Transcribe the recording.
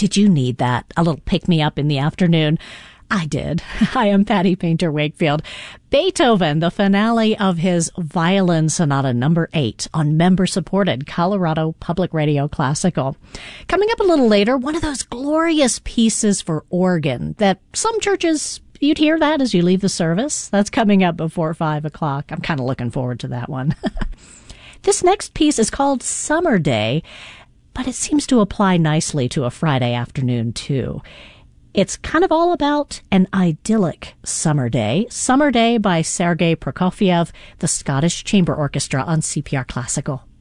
Did you need that? A little pick-me-up in the afternoon? I did. I am Patty Painter Wakefield. Beethoven, the finale of his Violin Sonata No. 8 on member-supported Colorado Public Radio Classical. Coming up a little later, one of those glorious pieces for organ that some churches, you'd hear that as you leave the service. That's coming up before 5 o'clock. I'm kind of looking forward to that one. This next piece is called Summer Day, but it seems to apply nicely to a Friday afternoon, too. It's kind of all about an idyllic summer day. Summer Day by Sergei Prokofiev, the Scottish Chamber Orchestra on CPR Classical.